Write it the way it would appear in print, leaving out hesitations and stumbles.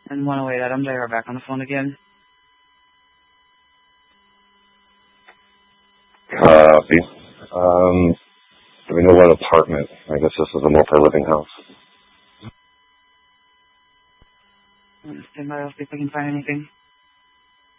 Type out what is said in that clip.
And 108 Adam, they are back on the phone again. Copy. Do we know what apartment? I guess this is a multi-living house. Stand by, I'll see if I can find anything.